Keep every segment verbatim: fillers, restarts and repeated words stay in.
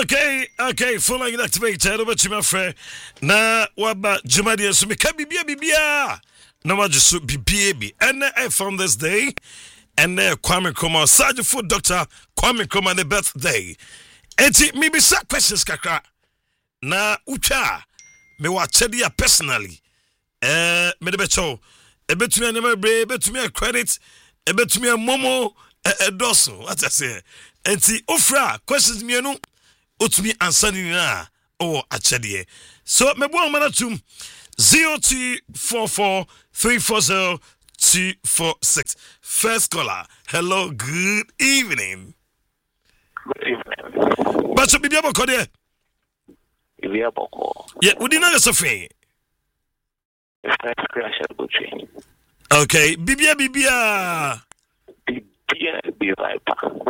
Okay, okay, following activated over to my friend. Na waba Jumadi so me ka bibia bibia. Na ma just bibia bi. And I found this day and uh, Kwame Nkrumah Sergeant for Doctor Kwame Nkrumah the birthday. Enti me be sa questions kakra. Na ucha me wa chedia personally. Eh me de becho. E betumi anema bre, betumi credit, e betumi momo e doso. What I say? Enti ofra questions me no utumi ansani na oh achedie. So me bo mana tum zero two four four three four zero two four six. First caller. Hello, good evening. Good evening. But so bibia boko de. Bibia boko. Yeah, we didn't Sophie. It's nice to crash at Gucci. Okay, bibia bibia. Bibia be viper.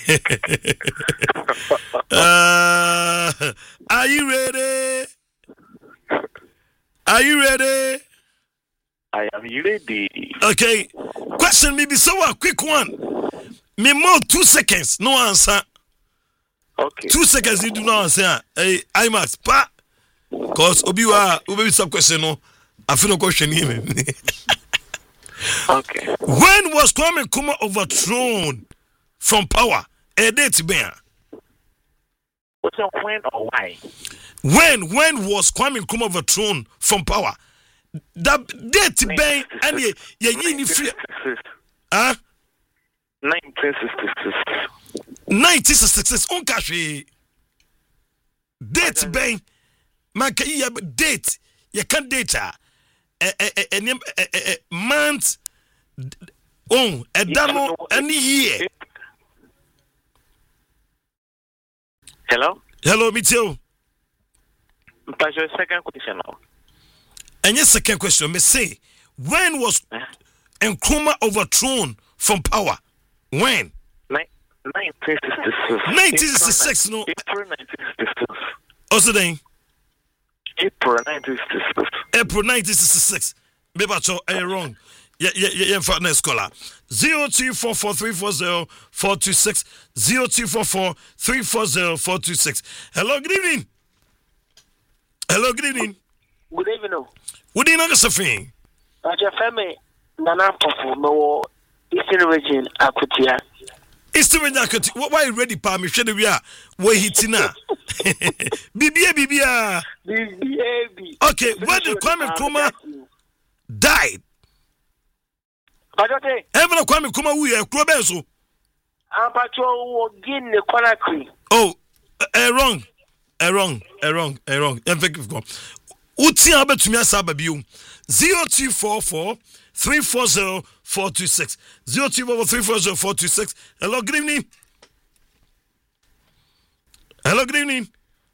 uh, are you ready? Are you ready? I am ready. Okay. Question maybe so a quick one. Me more two seconds. No answer. Okay. Two seconds you do not answer. Hey, IMAX pa. Cause Obiwa Obi some question no. I feel no question here. Okay. When was Kwame Nkrumah overthrown from power? A date bear. What's your when or why? When when was Kwame Nkrumah overthrown from power? That date bear and ye ye ni free. Huh? nineteen sixty-six. nineteen sixty-six on cash. Date bear. Man can you date? You can't date her. A month. Oh, a damo any year. Hello? Hello, me too. That's your second question now. And your second question, me say, when was Nkrumah overthrown from power? When? nineteen sixty-six. nineteen sixty-six, no. April nineteen sixty-six. What's the name? April nineteen sixty-six. April nineteen sixty-six. Maybe I'm wrong. Yeah, yeah, yeah, yeah, for next caller. zero two four four three four zero four two six. zero two four four three four zero four two six. Hello, good evening. Hello, good evening. Good evening. What do you know, Sophie? Roger Femi, Nana Pofu, no Eastern region, Akutia. Eastern region, Akutia. Why ready, Pam? You should be a way hitina. Bibia, Bibia. Bibia. Okay, when did Kwame Nkrumah died? Bajote. Even Kwame Nkrumah, we are Krobezo. Ampacho Gin the Conakry. Oh, uh, wrong. Uh, wrong. Uh, wrong. Uh, wrong. I'm thinking of God. Uti abe to me asababiu. Zero two four four three four zero four two six. Zero two four four three four zero four two six. Hello, good evening. Hello, good evening.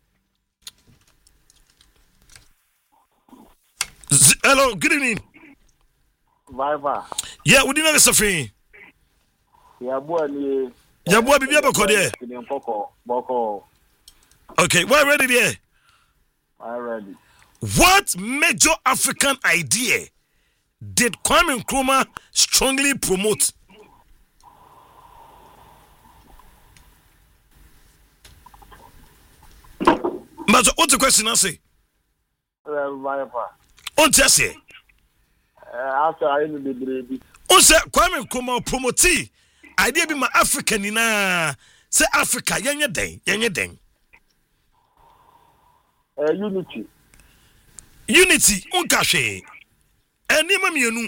Z- Hello, good evening. Viva. Yeah, we didn't know Sophie. Yabua ni. Yabua bibi abako there. Boko. Boko. Okay, we're ready there. I'm ready. What major African idea did Kwame Nkrumah strongly promote? But what's the question I say? Viva. On say? After I knew the baby. On say Kwame Nkrumah promote idea be my African in a say Africa yenya den yenya den. Uh, unity. Unity unkashe. Eni ma mienu.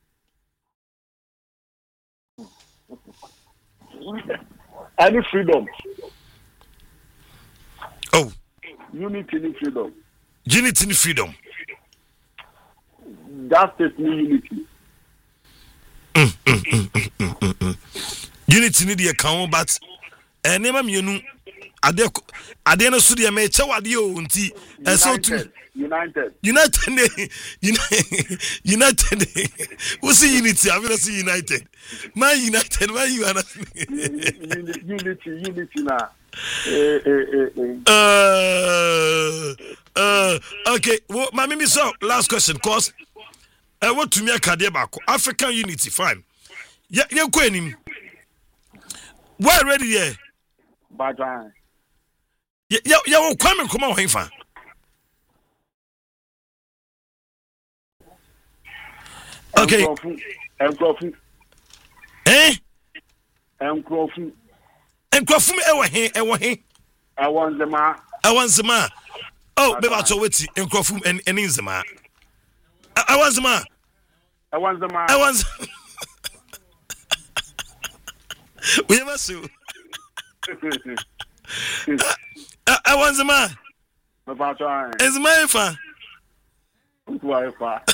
Any freedom. Oh. Unity and freedom. Unity and freedom. That is unity. Mm, mm, mm, mm, mm, mm, mm. Unity need the account, but eni ma mienu. Ade ade na so de me che wade o nti e so to United United United United we see unity I mean see United man United man you are unity unity na eh eh eh uh uh okay well, my mimi so last question cause I want to me akade back African unity fine yeah yeah ko enim why ready here Bajan Ya ya wo Kwame Nkrumah ho fa. Okay. Enkrofu. Eh? Enkrofu. Enkrofu me ewo he, ewo he. Awanzema. Awanzema. Oh, be ba to weti enkrofu en eninzema. Awanzema. Awanzema. Awanz. We never so. Awanzema. Me ba to an. Enzema fa. Wa fa.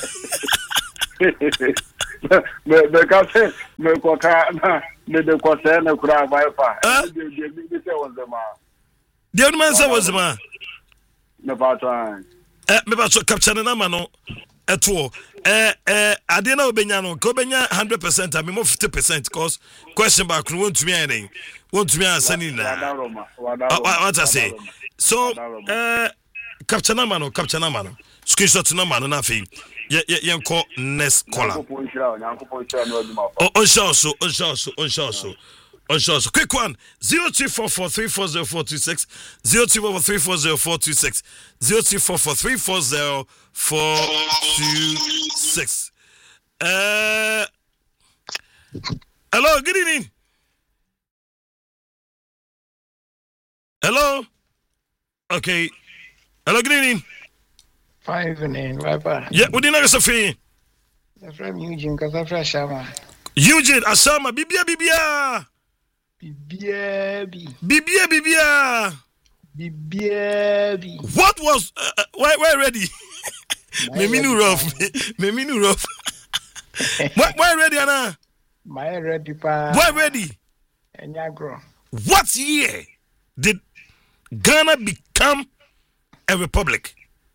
Me me ka se me ko ka na me de ko se na kura ba fa. De de mi se wanzema. The old man said was ma. Me ba to an. Eh me ba so capture na ma no eto eh eh ade na obenya no ko obenya one hundred percent I mean fifty percent cause question back no want to me anything want to me answer ni na what I say so eh capture na ma no capture na ma no screenshot na ma no na fe ye ye enko next caller on show so on show so on show so on show so quick one zero two four four three four zero four two six zero two four four three four zero four two six zero two four four three four zero four two six. Uh, hello, good evening. Hello. Okay. Hello, good evening. Fine evening, Papa. Yeah, what do you know, Sophie? I'm from Eugene, because I'm from Shama. Eugene, Asama, Bibia, Bibia. Bibia, Bibia, Bibia. Bibia. What was? Uh, why? Why ready? Me minu rough. Me minu rough. Why? Why ready, Anna? My ready, pa. Why ready? Enyagro. What year did Ghana become a republic?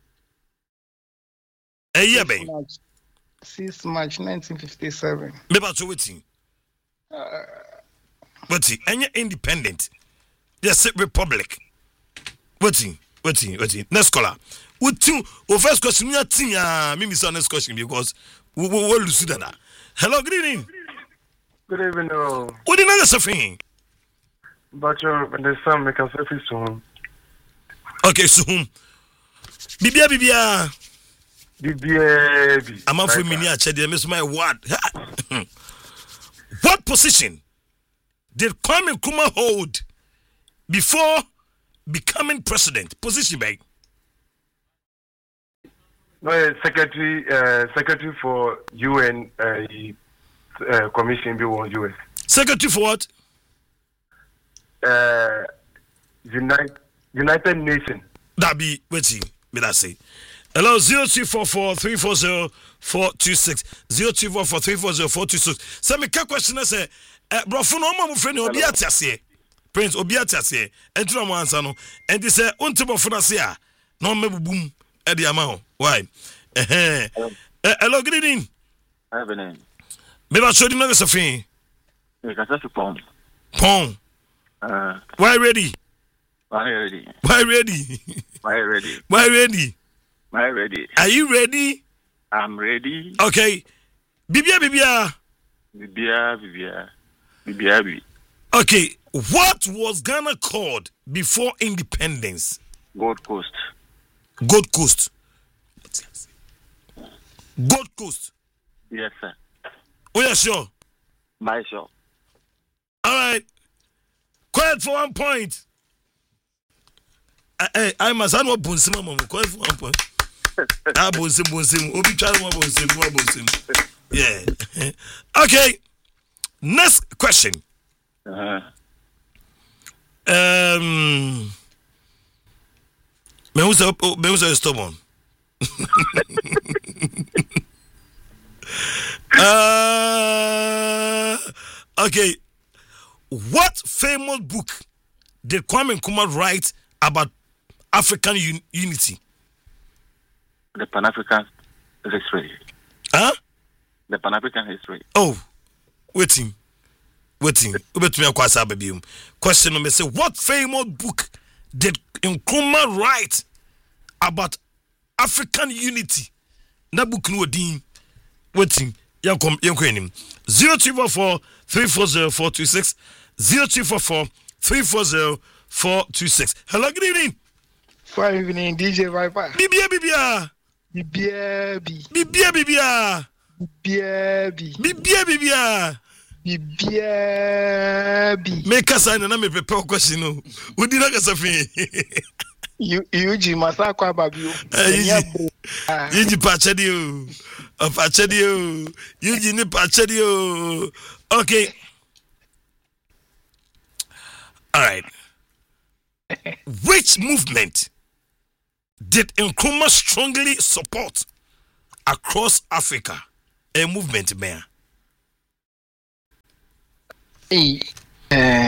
A year, babe. sixth March nineteen fifty-seven. Me about to waiting. Waiting. And you're independent. Yes, republic. Waiting. Waiting. Waiting. Next caller. What two? Oh, first question. Me think ah, me miss next question because we we we lose that. Hello, good evening. Good evening. Oh. What do you know, Sophie? But you the sun make us happy soon. Okay, so Bibia Bibia. Bibia. I'm out for me near Chedi. Miss my word. What position did Kwame Nkrumah hold before becoming president? Position, babe. No, uh, secretary, uh, secretary for U N uh, uh, Commission be one U S. Secretary for what? Uh, United United Nations. That be waiting. Me that say. Hello, zero two four four three four zero four two six zero two four four three four zero four two six. So me question I say, bro, for no more friend obi atiase. Prince obi atiase. Enti no mo answer no. Enti say unti bo funa say a no mebubum e di ama ho. Why? Eh eh. Hello, good evening. Good evening. Me ba so di no Sophie. Me ka say pom. Pom. Uh, Why ready? Why ready? Why ready? Why ready? Why ready? Why ready? Are you ready? I'm ready. Okay. Bibia Bibia. Bibia Bibia. Bibia Bibia. Okay. What was Ghana called before independence? Gold Coast. Gold Coast. Gold Coast. Yes, sir. Oh, yeah, sure. My sure. All right. Quiet for one point. Hey, I must have no bonsim, mama. Quiet for one point. Ah, bonsim, bonsim. Obi child, mo bonsim, mo bonsim. Yeah. Okay. Next question. Uh-huh. Um. Me who's up? Me who's a stubborn? uh. Okay. What famous book did Kwame Nkrumah write about African un- unity? The Pan-African history. Huh? The Pan-African history. Oh, waiting. Waiting. Question number say, what famous book did Nkrumah write about African unity? Na book no din. Waiting. Yankom yankom zero two four four three four zero four two six zero two four four three four zero four two six. Hello, good evening. Fine evening, D J Viper. Bibia Bibia. Bibia bi. Bibia Bibia. Bibia bi. Bibia Bibia. Bibia bi. Make us sign and I'm a prepare question. Who did I get something? You you ji masakwa babio. You ji pachadio. A pachadio. You ji ni pachadio. Okay. All right. Which movement did Nkrumah strongly support across Africa? A movement, man. Hey, uh,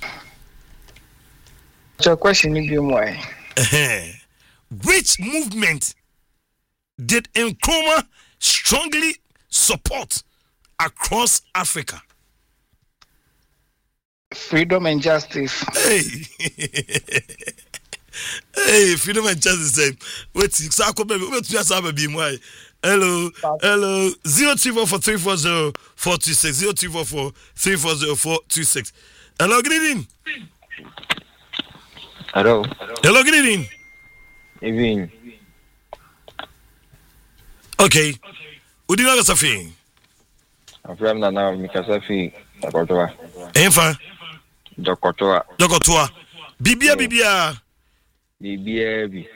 so question is more. Which movement did Nkrumah strongly support across Africa? Freedom and justice. Hey, hey, freedom and justice. Wait, Sako baby, wait, just have a beam. Why? Hello, hello. Zero two four four three four zero four two six. Zero two four four three four zero four two six. Hello, good evening. Hello. Hello, good evening. Evening. Okay. Who do you know what's a thing? I'm from Nana Mikasafi. Dokotoa. Enfa. Dokotoa. Dokotoa. Bibia Bibia. Bibia bi.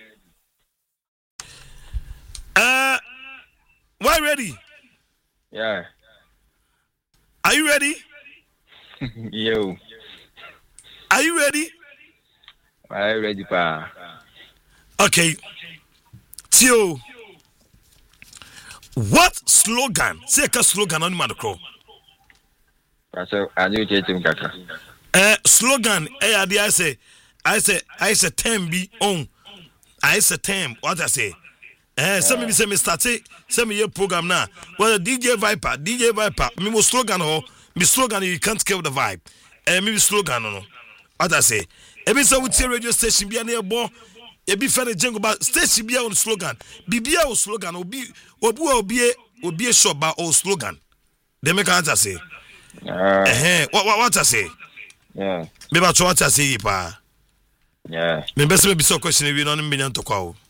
Uh, why ready? Yeah. Are you ready? Yo. Are you ready? I'm ready, pa. Okay. Tio. What slogan? Say a slogan on the crow. So I knew you to Kaka. Uh, slogan. Eh, I say, I say, I say, term be on. I say, term. What I say? Eh, some me say me start say, some me program now. Well, D J Viper, D J Viper. Me mo slogan ho. Me slogan you can't kill the vibe. Eh, me slogan no. What I say? Every so we tell radio station be near born. Ebi fere jengo ba station be on slogan. Bibia o slogan obi obi obi obi shop ba o slogan. They make what I say. Uh, Eh, what what what I say? yeah. Me ba what I say pa. Yeah. Me best me be so question we no me nyan to kwa o.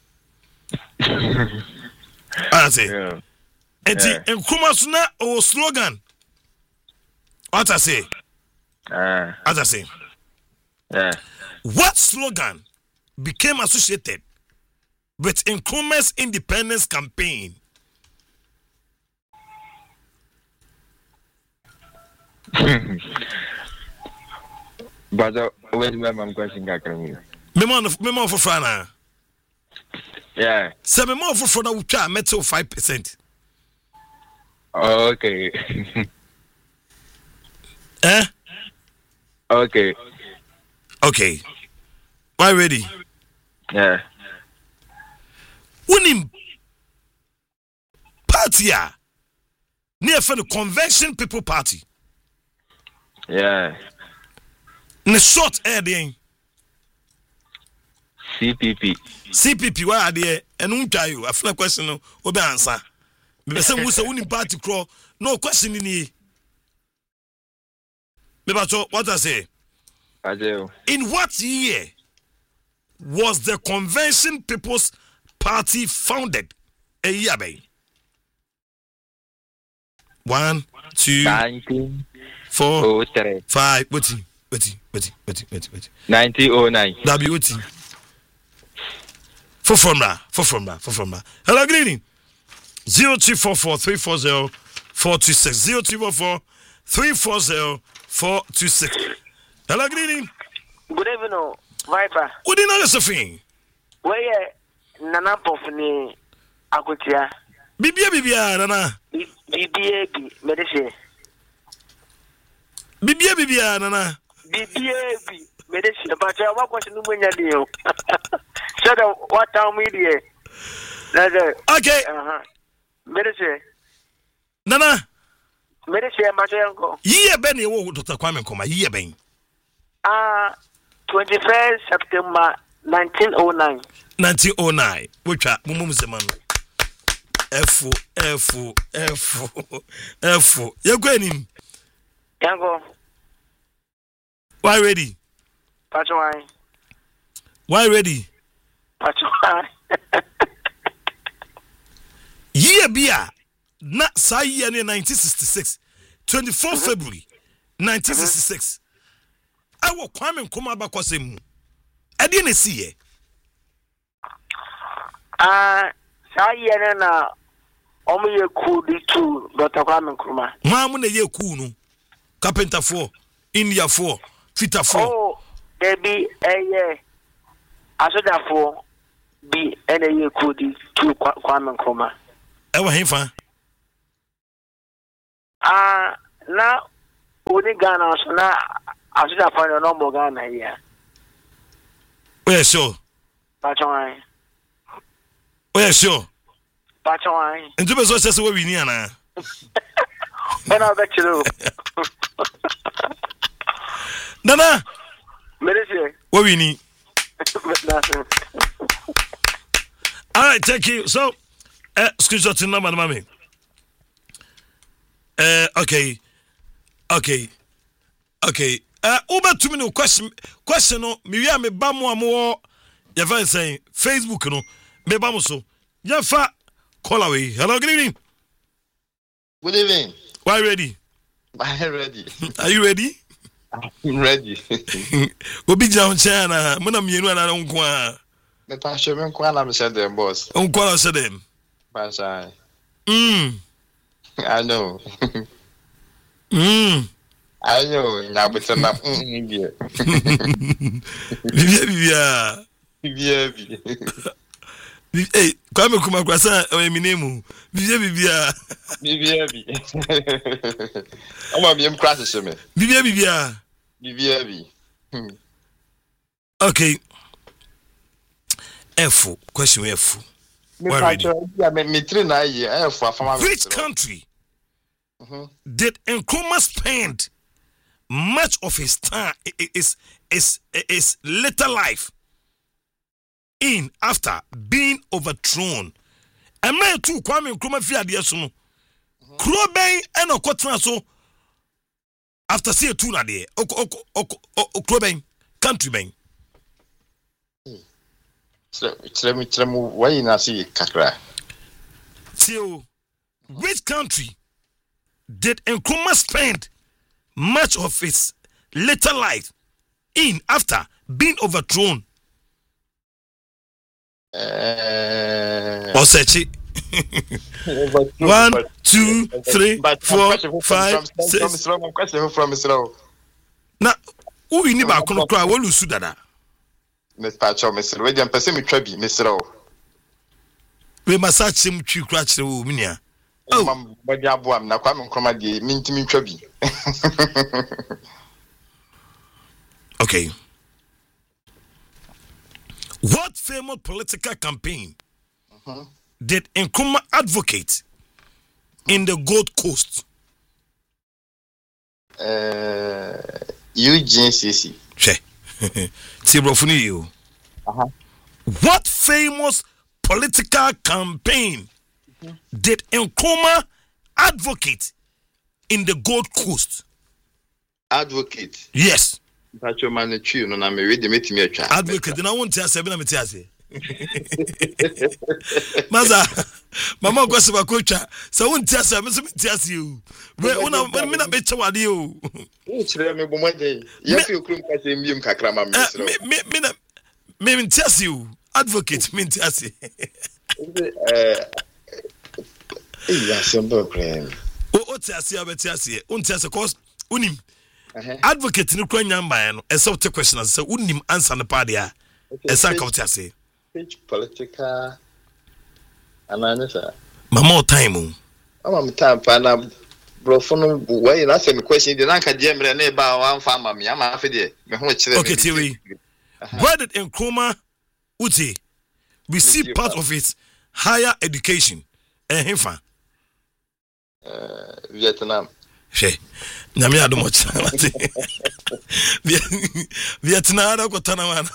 I say. Yeah. Enti Yeah. Nkrumah suna o slogan. What I say? Uh, What I say? yeah. What slogan became associated with Nkrumah's independence campaign? But uh, wait, my question, Kaka. Memo memo for Frana. Yeah. Say memo for Frana we try metal five percent. Okay. Eh? Okay. Okay. Why ready? Yeah. Unim party a near for the Convention People Party. Yeah. Ne short air there. C P P. C P P why are there? And untwa you. I feel a question no obe answer. Me say we say unim party crow. No question ni. Me ba what I say? I do. In what year was the Convention People's Party founded? A year by. One, two, nineteen four, oh three. five. Waiting, waiting, waiting, waiting, waiting, waiting. nineteen oh nine. That be waiting. For from that, for from that, for from that. Hello, good evening. Zero two four four three four zero four two six. Zero two four four three four zero four two six. Hello, good evening. Good evening, Viper. What do you know, Josephine? Where you Nana Pofni Akutia? Bibia Bibia, Nana. Bibia bi, medicine. Bibia Bibia, Nana. Bibia bi, medicine. But I want to know when you're so that what time we did. Okay. Uh huh. Medicine. Nana. Medicine, my uncle. Year Benny, oh, Doctor Kwame Nkrumah, year Ben. Ah, twenty-first September nineteen oh nine. nineteen oh nine. Which are Mumum Zeman. F, F, F, F. You're going in. Yango. Why ready? That's why. Why ready? Year beer. Na sa year nineteen sixty-six. twenty-fourth mm-hmm. February nineteen sixty-six. I will Kwame Nkrumah bakwasem. I didn't see it. Ah, sa year na omo ye cool di two Doctor Kwame Nkrumah. Ma mu na ye cool no. Carpenter four, India four, Fitter four. Oh, there be a year. Asoda four be any ye cool di two Kwame Nkrumah. Ewa hefa. Ah, na uni Ghana so na asoda four no more Ghana here. Oh, sure. Pachon. Oh, sure. Pachon. And you be so say we win na. When I bet you. Nana. Medicine. What we need. All right, thank you. So, uh, screenshot in number, mommy. Uh, okay, okay, okay. Uh, Uber to me no question. Question no. Me we me bamu amo. You find saying Facebook no. Me bamu so. You fa call away. Hello, good evening. Good evening. Why ready? I'm ready. Are you ready? I'm ready. Obi jam chana. Muna mienu ana nkwa. Me passion me nkwa na me say them boss. Nkwa na say them. Passion. Mm. I know. Mm. I know. Na but na mm bia. Bibia bibia. Bibia bibia. Hey, Kwame Nkrumah kwasa o mi name. Bibia bibia. Bibia bibia. Oma mi em crash se me. Bibia bibia. Bibia bi. Okay. F question F. Me pa me me three na ye F afama. Which country mm-hmm. did Nkrumah spend much of his time is is is later life in after being overthrown? And man too Kwame Nkrumah fi ade so no. Kro ben and okotena so after see two na de okro ben country ben. Tell me tell me why you not see kakra. So which country did Nkrumah spend much of his later life in after being overthrown? Uh, Osechi. One, two, three, four, five, six. Now, who you need to cry? What you should that? Miss Pacho, Mister We don't perceive me trebi, Mister We massage him to crash the woman. Oh, but ya boy, na Kwame Nkrumah di minti min trebi. Okay. What famous political campaign uh-huh. did Nkrumah advocate in the Gold Coast? Uh, U G C C. Che. you. Uh-huh. What famous political campaign uh-huh. did Nkrumah advocate in the Gold Coast? Advocate? Yes. Pacho man true no na me read the meeting me twa. Advocate na won tia sebi na me tia se. Maza mama go se ba ko twa. Se won tia se me se me tia se o. We una me na be chawade o. E chire me bo mode. Ya fi okrum ka se mbiem kakra ma me sro. Me me me na me me tia se o. Advocate me tia se. Eh eh ya sembo krem. O o tia se abetia se. Un tia se cause unim Uh-huh. Advocate ni kwa nyamba no esa wote question say unim answer no pa dia esa ka wote ase which political ananisa mama time o mama me time pa na brofo no why na say me question dey na ka je mre na ba wan fa mama me ama afi de me ho kire me okay tiwi where did Nkrumah uti receive part of its higher education eh hefa uh Vietnam she na me adom chama Vietnam da ko tana wana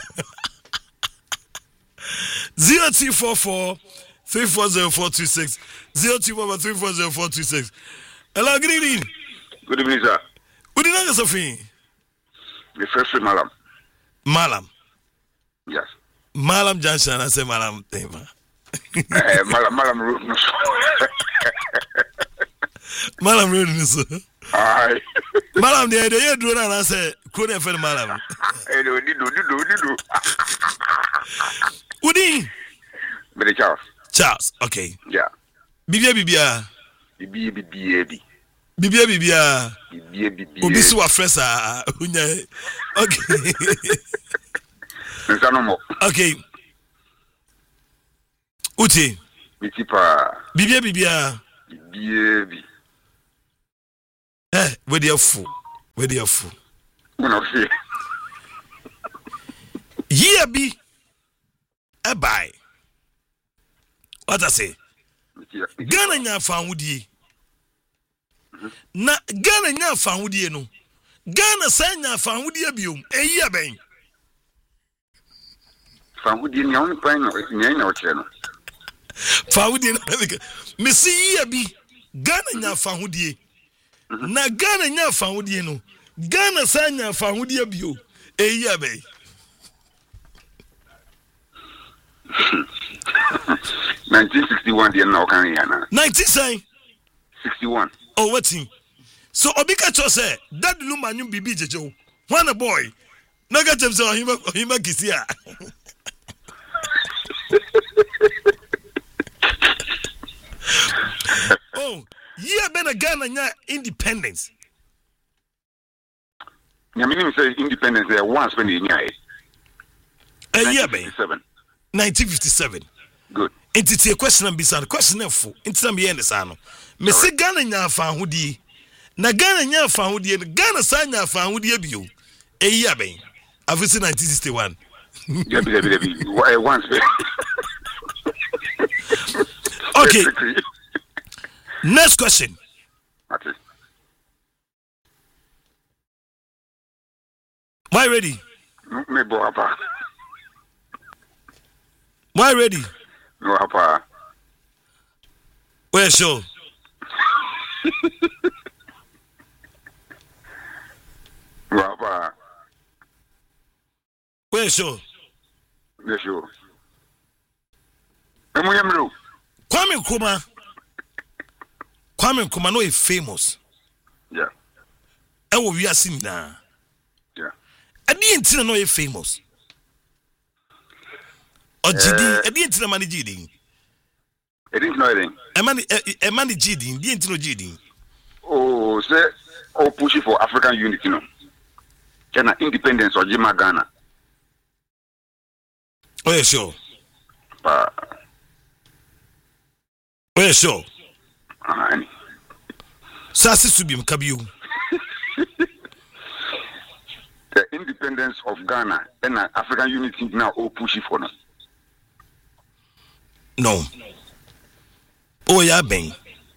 zero two four four three four zero four two six zero two four four three four zero four two six. Hello, good evening. Good evening, sir. Good evening, Sophie. The first Malam. Malam. Yes. Malam Junction, I say Malam Tema. Eh, Malam Malam Road. Malam Road, sir. Aye. Malam, the idea you do, and I say, couldn't find Malam. Eh, do do do do do. Udi. But Charles. Charles, okay. Yeah. Bibia Bibia. Bibia Bibia. Bibia Bibia. Bibia Bibia. Obisu wa fresa. Okay. Okay. Uti. Bitipa. Bibia Bibia. Bibia Bi. Eh, where they are full. Where they are full. Uno see. Year be a buy. What I say? Ghana nya fanwudie. Na Ghana nya fanwudie no. Ghana san nya fanwudie biom. Eyi aben. Fanwudie nya on pan no nya nya o kire no. Fanwudie na me see yi bi. Ghana nya fanwudie. Na Ghana nya fanwudie no. Ghana san nya fanwudie biom. Eyi aben. nineteen sixty-one the now can yana. nineteen sixty-one. Oh, what thing? So Obika Cho say that luma nyum bibi jejo. One a boy. Naga them say hima hima kisia. Oh, yeah, ben a Ghana nya independence. Yeah, meaning say independence there once when you nya. A year ben. nineteen fifty-seven. Good. It's a question and beside question of full. It's a me and the sano. Me say Ghana nya fan hudi. Na Ghana nya fan hudi. Ghana sa nya fan hudi bio. A year ben. I've seen nineteen sixty-one. Yeah, be be be. Once. Okay. Next question. Okay. Why ready? Me bo apa. Why ready? No apa. Where sure? No apa. Where sure? Yes sure. Emu yemru. Kwame Nkrumah. Kwame Nkrumah no is famous. Yeah. E wo wi asim na. Yeah. Adi entina no is famous. O G D, adi entina mani G D. It is not anything. E mani e mani G D, di entina G D. Oh, say oh push for African unity no. Ghana independence or Jima Ghana. Oh yeah, sure. Uh, oh yeah, sure. Uh, Sasi subi mkabiu. The independence of Ghana and uh, African unity now all push for no. No. Oh yeah, ben.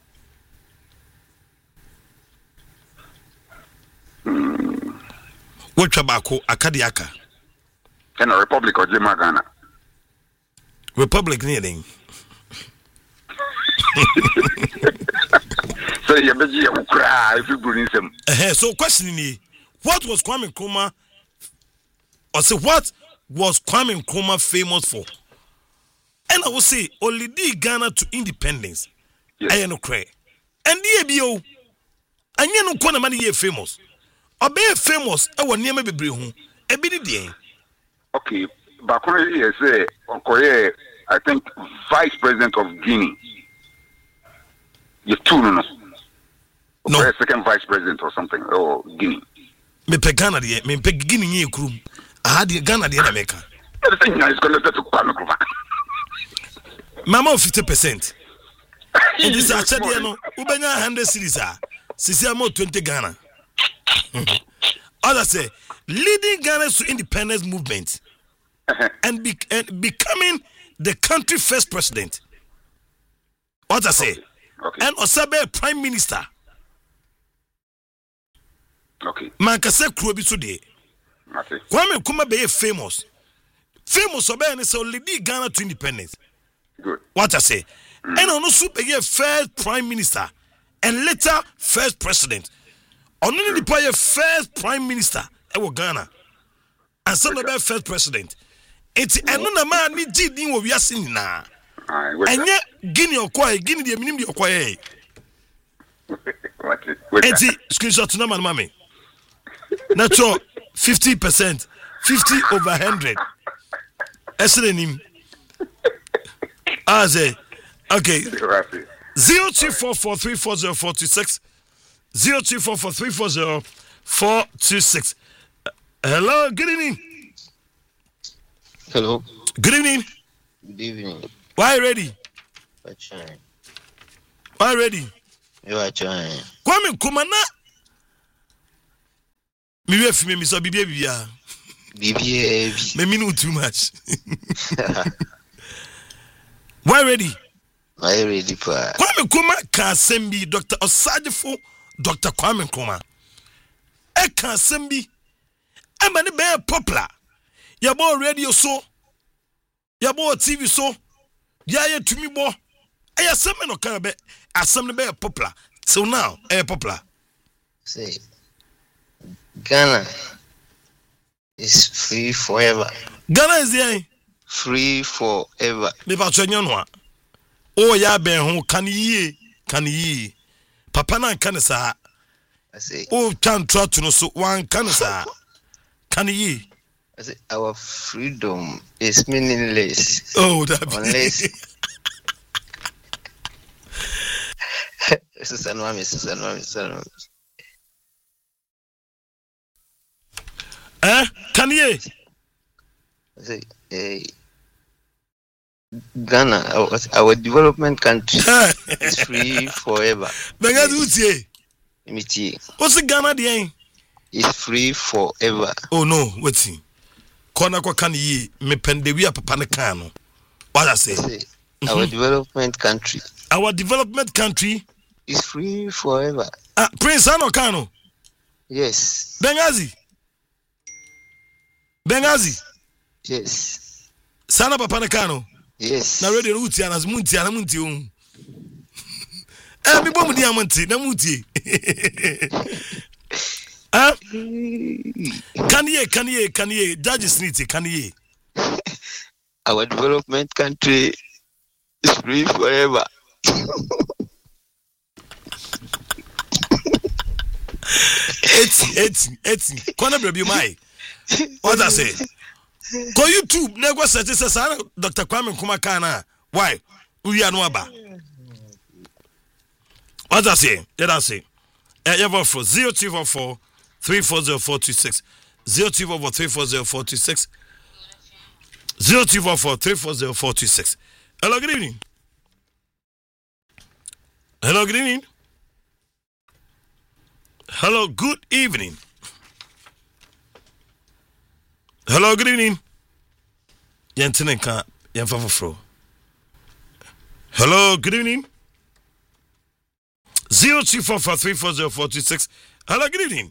Mm. What tobacco akadiaka? And a republic of Jima Ghana. Republic needing. So you better you cry if you bring them. Uh, so question me, what was Kwame Nkrumah? Or say what was Kwame Nkrumah famous for? And I will say only the Ghana to independence. Yes. I no cry. And the A B O. And you know Kwana money famous. Or be famous. I will never be bring. A bit the Okay, but here say Okoye, I think vice president of Guinea. You two no no. No. Okoye, second vice president or something or Guinea. Me pe Ghana the me pe Guinea ye krum. I had the Ghana the America. Everything is connected to Kwame Nkrumah. Mama fifty percent. In this actually no, ubenya one hundred series ah. Sisi amo twenty Ghana. Others say leading Ghana to independence movement and, be, and becoming the country first president. What I say? Okay. Okay. And Osabe prime minister. Okay. Mankase Krobi today. Okay. Kwame Nkrumah be famous. Famous obe and so leading Ghana to independence. Good. What I say? Mm. And also be first prime minister and later first president. Only the player first prime minister ever Ghana. And some of the first president. It's eno na ma ni gi din wo wiase nyina. Ah, wait. Enye Guinea okoye, Guinea de minim de okoye. What? Wait. Enti screenshot na man mame. Natural fifty percent, fifty over one hundred. Esrenim. Aze. Okay. zero two four four three four zero four two six zero two four four three four zero four two six. Uh, hello, good evening. Hello. Good evening. Good evening. Why are you ready? We're trying. Why are you ready? You are trying. Kwame Kumana. Me we fi me so bibia bibia. Bibia. Me me know too much. Why ready? Why ready for? Kwame Nkrumah ka sembi Doctor Osadefo Doctor Kwame Nkrumah. E ka sembi. E ma ne be popular. Ya bo radio so. Ya bo T V so. Ya ye tumi bo. E ya sem no ka be asem ne be popular. So now, e popular. Say Ghana is free forever. Ghana is there. Free forever. Me ba twenye no a. Oh ya ben ho kan yi kan yi. Papa na kan sa. I say. Oh can try to no so one kan sa. Kan yi. I say our freedom is meaningless. Oh that unless This is an one, this is an one, this is an one. Eh? Can you? I say, hey, Ghana, our, our development country is free forever. Bengazi utie. Imiti. What's the Ghana the is free forever. Oh no, what's he? Kona kwa kan yi me pendewi papa ne kan no. What I say? I say mm-hmm. Our development country. Our development country is free forever. Ah, Prince Ano Kano. Yes. Bengazi. Bengazi. Yes. Sana papa ne kan no. Yes. Na radio uti ana munti ana munti um. Eh mi bomu di amanti na munti. Ah? Can ye can ye can ye judges need can ye? Our development country is free forever. Eighty, eighty, eighty. Kona baby my. What I say? Go YouTube. Nego search says Doctor Kwame Nkrumah kana. Why? We are no aba. What I say? Let us say. Eh, you for zero two four four three four zero four two six zero two four four three four zero four two six zero two four four three four zero four two six. Hello, good evening. Hello, good evening. Hello, good evening. Hello, good evening. Yantinenka, Yanfafro. Hello, good evening. Zero two four four three four zero four two six. Hello, good evening.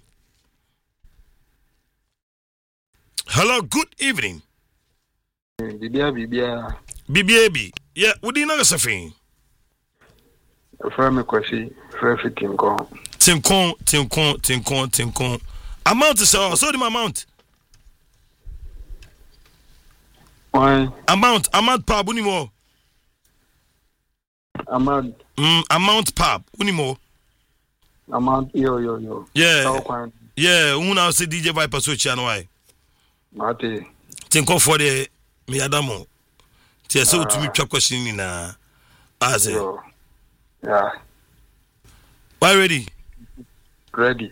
Hello, good evening. Bibia, Bibia. Bibia, yeah, what do you know, Safin? From a question, traffic in con. Tinkon, Tinkon, Tinkon, Tinkon. Amount is so, so the amount. Why? Amount, amount pub, unimo. Amount. Mm, amount pub, unimo. Amount, yo, yo, yo. Yeah. Yeah, una say D J Viper so channel why. Mate. Tinkon for the me adamo. Tia so to me twa question ni na. As yeah. Why ready? Ready.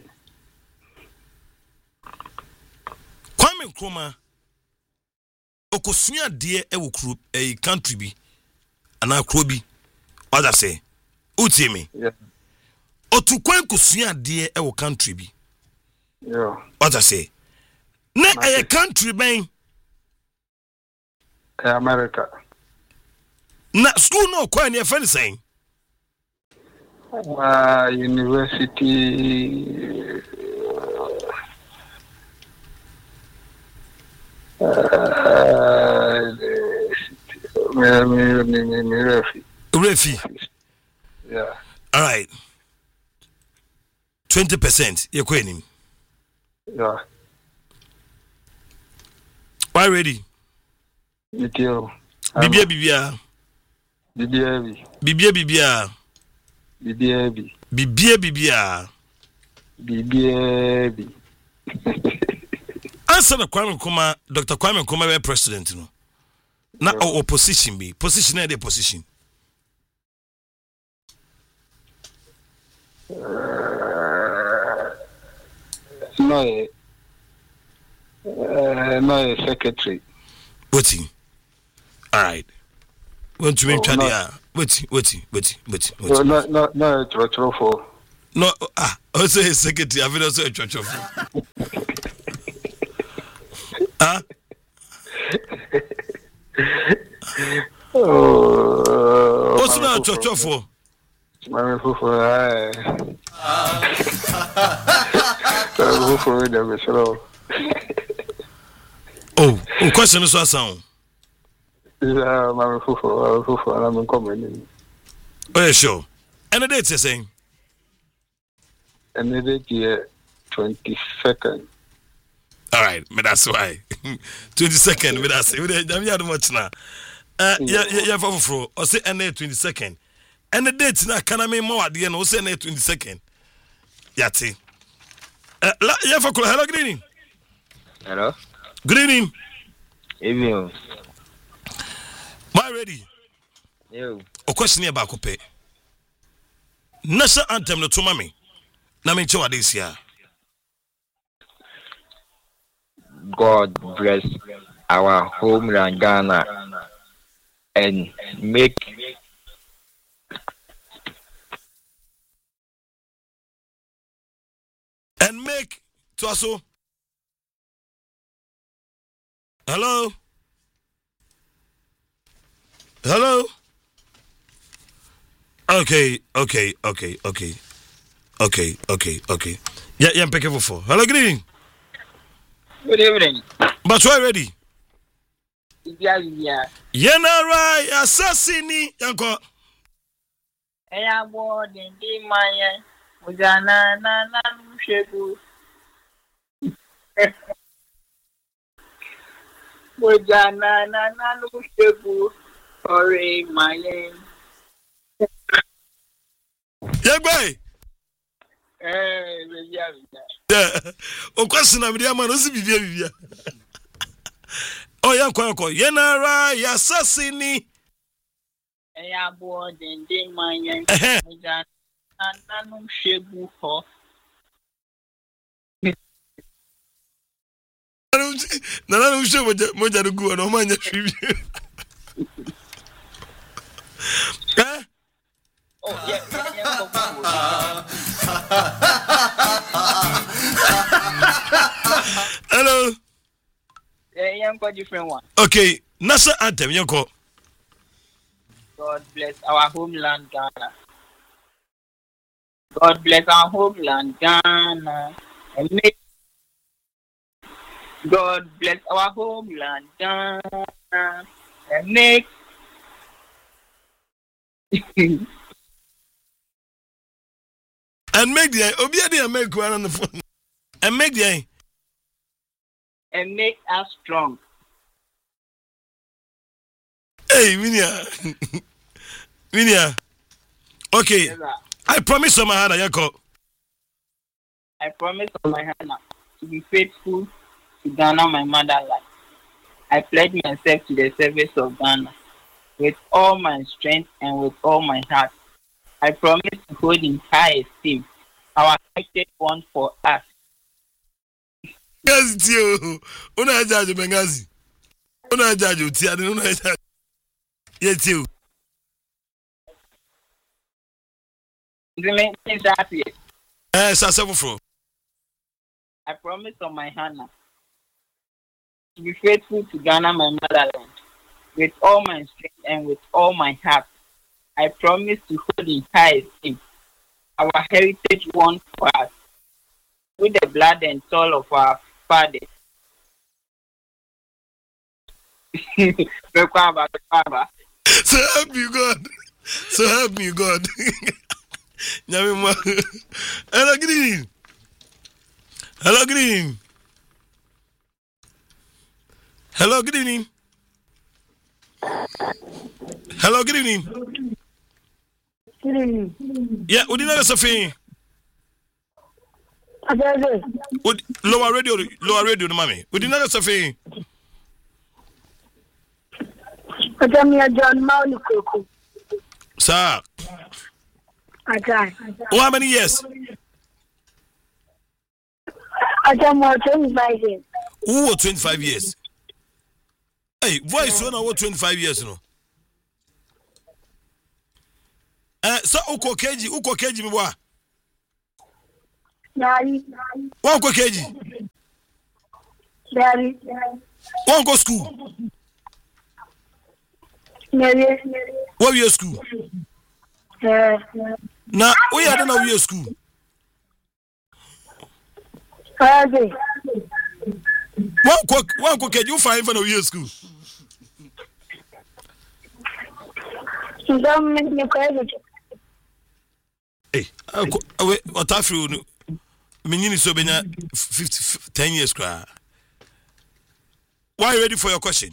Kwame Nkrumah okosua de e wo kru e country bi ana kro bi. What I say? Uti me. Yeah. Otu kwan kosua de e wo country bi. Yeah. What I say? Na e country ben America. Na school no kwa ni e friend saying. Uh, university uh, me me me me me refi. Refi. Yeah. All right. twenty percent you kwenim. Yeah. Why ready? Mitio. Bibia bibia. Bibia bi. Bibia bibia. Bibia bi. Bibia bibia. Bibia bi. Answer the Kwame Nkrumah, Doctor Kwame Nkrumah be president no. Na yeah. Opposition be. Position na the position. Uh, no, uh, no, secretary. Waiting. All right. Want to make oh, sure no. they are. Waiting, waiting, waiting, waiting. No, no, no, no, no, for. No, ah, also a secretary. I've also a church of. Huh? Oh, what's not church of for? My fufu, I. Fufu, there was slow. Oh, question is what sound? Yeah, my fufu, fufu, and I'm coming. Oh, yeah, sure. And the date you're saying? And the date here, twenty-second. All right, but that's why. twenty-second, but that's it. I'm not much now. Uh, yeah, yeah, yeah, for for. I say N A twenty-second. And the date now, can I make more at the end? I say N A twenty-second. Yati. Uh, yeah, for hello, good evening. Hello. Good evening. Evening. My ready. Yo. A question about Cope. National anthem no to mami. Na me chewa this year. God bless our homeland Ghana and make and make to also. Hello. Hello. Okay, okay, okay, okay, okay, okay, okay. Yeah, yeah, I'm picking for. Hello, good evening. Good evening. But why ready? Yeah, yeah. Yenara assassini yanko. Eya bo dindi maye. Mujana na na mshegu. Mujana na na mshegu. Ore maye. Yeah, boy. Eh, yeah, yeah. Yeah. O question am dia man o si bibia bibia. Oh, yanko yanko. Yenara assassini. Eya bo dindi maye. Mujana na na mshegu ho. Nana no show moja rugu na manya shibi. Eh? Oh, yeah, yeah, hello. Yeah, yeah, got different one. Okay, Nasa anthem yanko. God bless our homeland Ghana. God bless our homeland Ghana. And make God bless our homeland Ghana. And make and make the obia dey make one on the phone. And make the and make us strong. Hey, Minia. Minia. Okay. Yes, I promise on my hand, Yako. I promise on my hand to be faithful to Ghana, my motherland. I pledge myself to the service of Ghana with all my strength and with all my heart. I promise to hold in high esteem our heritage one for us. Yes, tio. Una judge Bengazi. Una judge Utia. Una judge. Yes, tio. Eh, Sasafo. I promise on my hand to be faithful to Ghana, my motherland, with all my strength and with all my heart. I promise to hold in high esteem our heritage won for us with the blood and soul of our fathers. So help you God. So help me God. Hello, good evening. Hello, good evening. Hello, good evening. Hello, good evening. Good evening. Yeah, would you know Sophie? Would lower radio, lower radio, mommy. Would you know Sophie? John Mauluku. Sir. Okay. How many years? I got more twenty-five years. Who twenty-five years? Hey, voice one over twenty-five years, no? Eh, so uko keji, uko keji mwa? Daddy. Wa uko keji? Daddy. Wa uko school? Maybe. What your school? Yeah. Na, we are not your school. Okay. One quick, one quick, you find for your school. Don't make me crazy. Hey, what I feel, Minini Sobina, fifty, ten years cry. Why are you ready for your question?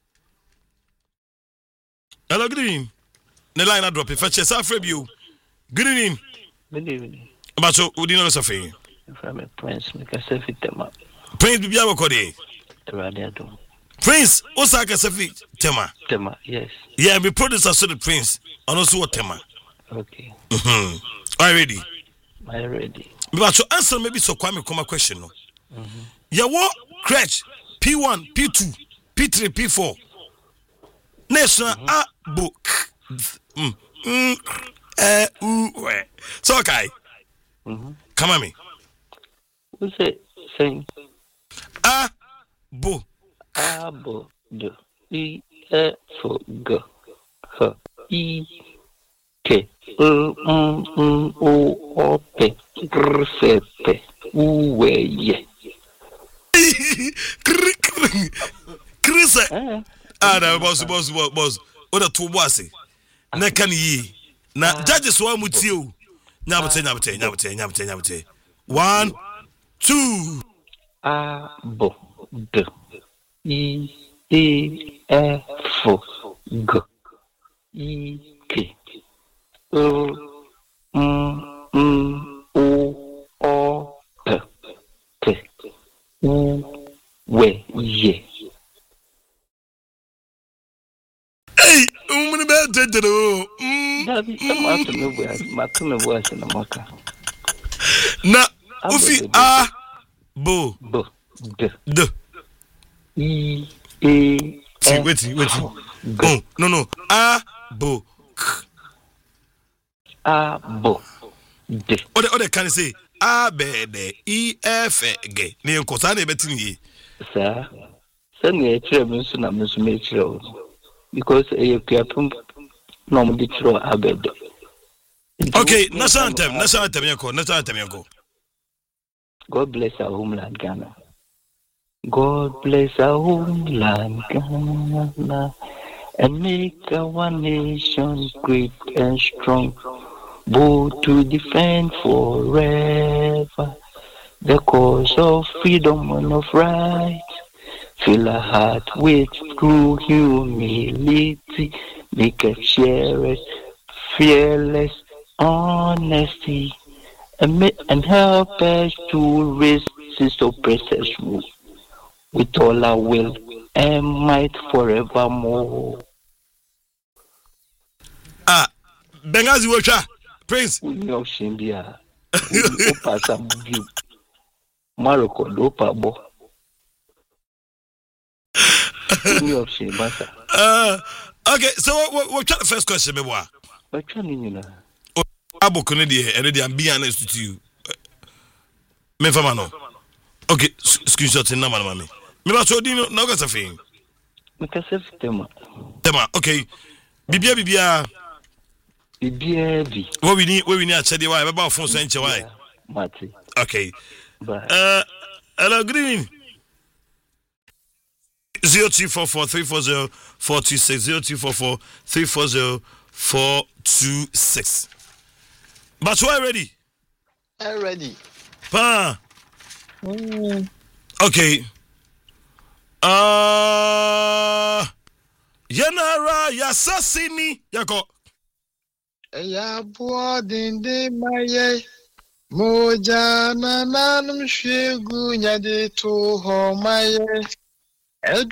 Hello, good evening. The line I drop it. Fetch yourself from you. Good evening. Good evening. About so, would you know something? From a prince, make a selfie tema. Prince Bibiamo Cody. Radiatum. Prince, Osaka Selfie tema. Tema, yes. Yeah, we producer so the Prince, and also what tema. Okay. Mm-hmm. Are you ready? Are you ready? But to answer maybe so Kwame come a question. No. Mm-hmm. Yeah, what crutch P one, P two, P three, P four. National A book. Mm. Mm. Uh, ooh, so okay. Mm-hmm. Come on me. Who's it saying? A bo. A bo do. E e for go. H E K. Um um um o o p. Grsepe. Uwe ye. Chris. Ah, na boss boss boss. Oda two bossy. Na kan yi. Na judges wa mutio. Nyabute nyabute nyabute nyabute nyabute. One, two. A bo d. E e f g. E k. U m m o o p. P. U we ye. Hey, umuni be dedero. Mm. Dabi, sama atu me boy, matu me boy se na maka. Na ufi a bo bo d d e e see wait wait. Oh, no no. A bo k. A bo d. Ode ode can say a b d e f g. Ne nkosa na betin yi. Sa. Sa ne kire me so na me so me kire o. Because you can't no the true abed. Okay, national anthem, national anthem, yanko, national anthem, yanko. God bless our homeland, Ghana. God bless our homeland, Ghana, and make our nation great and strong, both to defend forever the cause of freedom and of right. Fill a heart with true humility, make a share fearless honesty, and, make, and help us to resist oppressors rule with all our will and might forevermore. Ah, Bengazi Wacha, Prince. No, Shimbia. Opa Sabu. Maroko, Lopa Bo. Uh, okay, so what what the first question, me wa? What you know? Oh, Abu Kennedy, and I'm being honest with you. Me fama no. Okay, screenshot in number, mommy. Me ba so di no na ka safin. Me ka saf tema. Tema, okay. Bibia bibia. Bibia bi. What we need, what we need a chedi why? About phone so enche why? Mati. Okay. Bye. Uh, hello, good evening. Zero two four four three four zero four two six zero two four four three four zero four two six. But why ready? I'm ready. Pa. Mm. Okay. Uh Yenara Yasasini Yako. Ya boarding maye. Moja na nanum shegu nyade to ho maye.